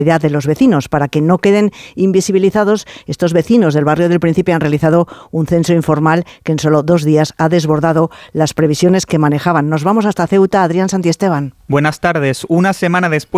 de los vecinos. Para que no queden invisibilizados, estos vecinos del barrio del Príncipe han realizado un censo informal que en solo 2 días ha desbordado las previsiones que manejaban. Nos vamos hasta Ceuta. Adrián Santiesteban. Buenas tardes. Una semana después